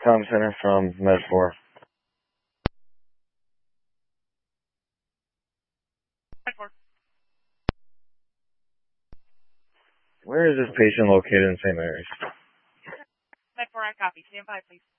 Comm Center from Med4. Where is this patient located in St. Mary's? Med4, I copy. Stand by, please.